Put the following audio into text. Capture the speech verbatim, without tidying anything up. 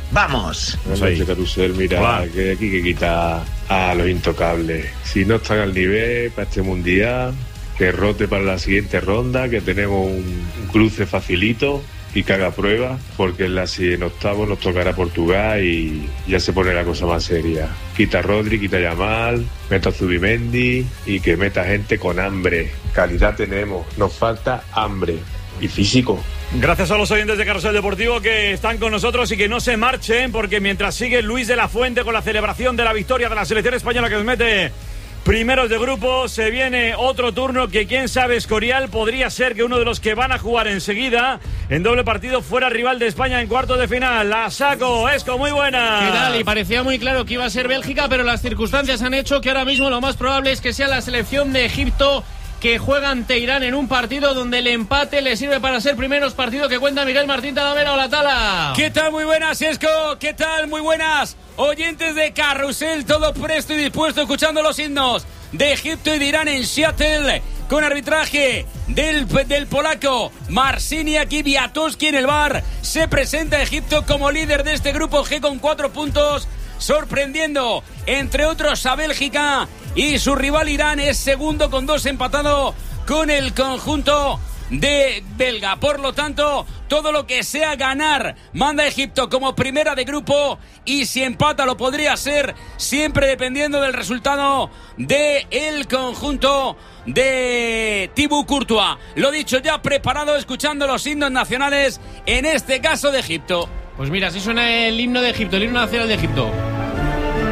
¡Vamos! Buenas noches, Carusel. Mira, Hola. que aquí que quita a los intocables. Si no están al nivel para este mundial, que rote para la siguiente ronda, que tenemos un, un cruce facilito y que haga prueba, porque en la en octavo nos tocará Portugal y ya se pone la cosa más seria. Quita a Rodri, quita a Yamal, meta a Zubimendi y que meta gente con hambre. Calidad tenemos, nos falta hambre y físico. Gracias a los oyentes de Carrusel Deportivo que están con nosotros y que no se marchen, porque mientras sigue Luis de la Fuente con la celebración de la victoria de la selección española que nos mete primeros de grupo, se viene otro turno que quién sabe, Escorial, podría ser que uno de los que van a jugar enseguida en doble partido fuera rival de España en cuartos de final. La saco, Esco, muy buena. ¿Qué tal? Y parecía muy claro que iba a ser Bélgica, pero las circunstancias han hecho que ahora mismo lo más probable es que sea la selección de Egipto, que juega ante Irán en un partido donde el empate le sirve para ser primeros, partido que cuenta Miguel Martín Talavera. Hola, Tala. ¿Qué tal? Muy buenas, Esco. ¿Qué tal? Muy buenas. Oyentes de Carrusel, todo presto y dispuesto, escuchando los himnos de Egipto y de Irán en Seattle, con arbitraje del, del polaco Marciniak y Biatowski en el V A R. Se presenta Egipto como líder de este grupo G con cuatro puntos, sorprendiendo, entre otros, a Bélgica, y su rival Irán es segundo con dos, empatado con el conjunto de belga. Por lo tanto, todo lo que sea ganar manda a Egipto como primera de grupo, y si empata lo podría ser, siempre dependiendo del resultado del conjunto de Thibaut Courtois. Lo dicho, ya preparado, escuchando los himnos nacionales, en este caso de Egipto. Pues mira, así suena el himno de Egipto, el himno nacional de Egipto.